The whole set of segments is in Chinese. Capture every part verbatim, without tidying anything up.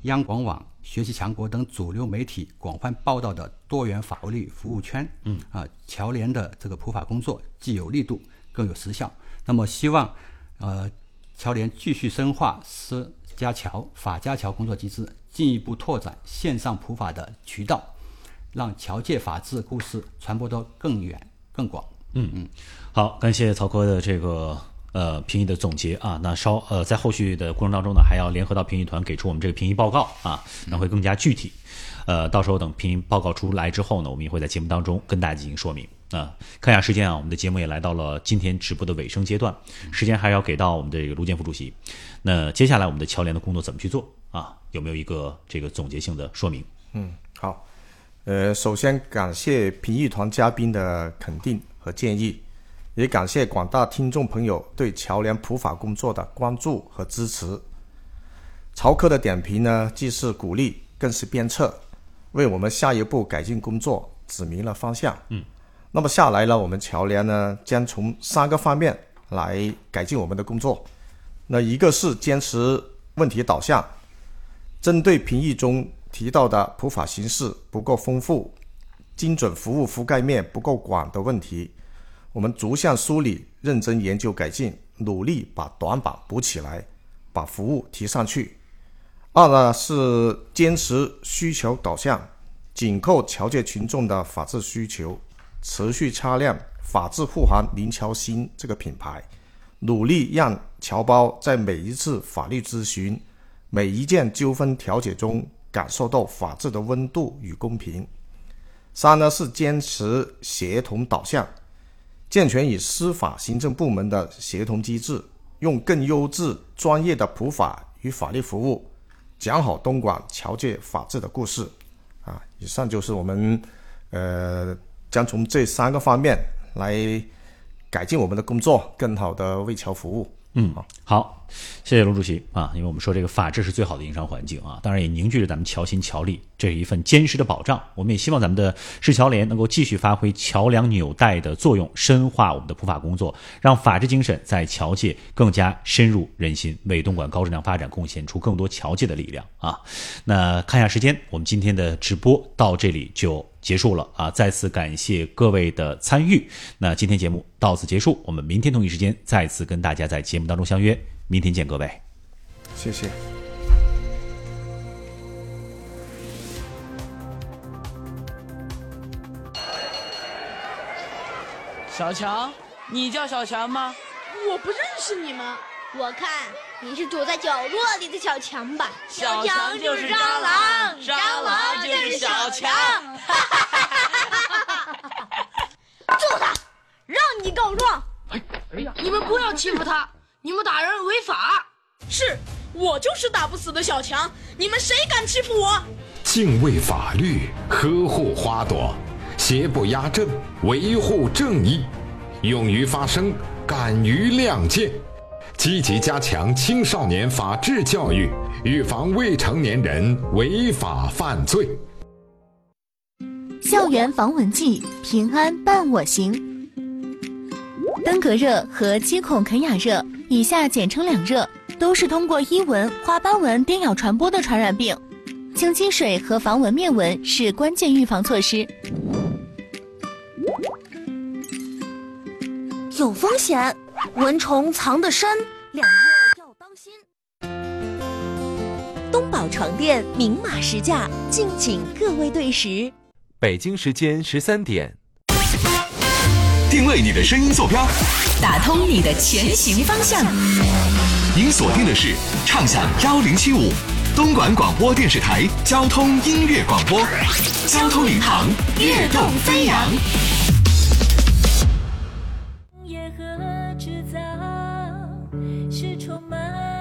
央广网、学习强国等主流媒体广泛报道的多元法律服务圈，嗯啊，侨联的这个普法工作既有力度，更有实效。那么希望呃侨联继续深化私家侨、法家侨工作机制，进一步拓展线上普法的渠道，让侨界法治故事传播得更远更广。 嗯嗯，好，感谢曹科的这个呃评议的总结啊。那稍呃在后续的过程当中呢，还要联合到评议团给出我们这个评议报告啊，那会更加具体。呃，到时候等评议报告出来之后呢，我们也会在节目当中跟大家进行说明啊。看一下时间啊，我们的节目也来到了今天直播的尾声阶段，时间还要给到我们的这个卢建副主席。那接下来我们的侨联的工作怎么去做啊？有没有一个这个总结性的说明？ 嗯，好。呃，首先感谢评议团嘉宾的肯定和建议，也感谢广大听众朋友对侨联普法工作的关注和支持。曹科的点评呢，既是鼓励，更是鞭策，为我们下一步改进工作指明了方向。嗯，那么下来呢，我们侨联呢将从三个方面来改进我们的工作。那一个是坚持问题导向，针对评议中提到的普法形式不够丰富、精准服务覆盖面不够广的问题，我们逐项梳理，认真研究改进，努力把短板补起来，把服务提上去。二呢是坚持需求导向，紧扣侨界群众的法治需求，持续擦亮法治护航林侨新这个品牌，努力让侨胞在每一次法律咨询、每一件纠纷调解中感受到法治的温度与公平。三呢是坚持协同导向，健全与司法行政部门的协同机制，用更优质专业的普法与法律服务讲好东莞侨界法治的故事啊。以上就是我们呃将从这三个方面来改进我们的工作，更好的为侨服务。 嗯，好，谢谢龙主席啊！因为我们说这个法治是最好的营商环境啊，当然也凝聚着咱们侨心侨力这一份坚实的保障。我们也希望咱们的市侨联能够继续发挥桥梁纽带的作用，深化我们的普法工作，让法治精神在侨界更加深入人心，为东莞高质量发展贡献出更多侨界的力量啊！那看一下时间，我们今天的直播到这里就结束了啊！再次感谢各位的参与。那今天节目到此结束，我们明天同一时间再次跟大家在节目当中相约，明天见各位。 谢谢。 小强，你叫小强吗？ 我不认识你们。我看你是躲在角落里的小强吧？ 小强就是蟑螂，蟑螂就是小强。 揍他，让你告状。 哎哎呀，你们不要欺负他，你们打人违法。 是，我就是打不死的小强，你们谁敢欺负我？ 敬畏法律，呵护花朵，邪不压正，维护正义，勇于发声，敢于亮剑，积极加强青少年法治教育，预防未成年人违法犯罪。 校园防蚊剂，平安伴我行。登革热和七孔肯雅热，以下简称两热，都是通过伊蚊、花斑蚊叮咬传播的传染病。清清水和防蚊灭蚊是关键预防措施。 有风险，蚊虫藏得深，两热要当心。东宝床垫明码实价，敬请各位对时。 北京时间十三点。 定位你的声音坐标， 打通你的前行方向。 您锁定的是畅享幺零七五东莞广播电视台交通音乐广播，交通领航，跃动飞扬。 业和制造是充满。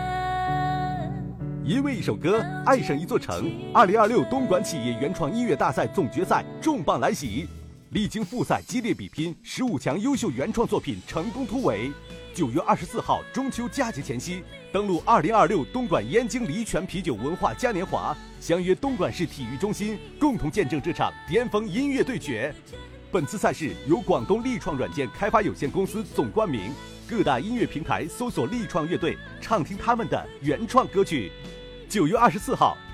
因为一首歌爱上一座城，二零二六东莞企业原创音乐大赛总决赛重磅来袭，历经复赛激烈比拼，十五强优秀原创作品成功突围。九月二十四号中秋佳节前夕，登陆二零二六东莞燕京黎泉啤酒文化嘉年华，相约东莞市体育中心，共同见证这场巅峰音乐对决。本次赛事由广东力创软件开发有限公司总冠名，各大音乐平台搜索力创乐队，畅听他们的原创歌曲。九月二十四号，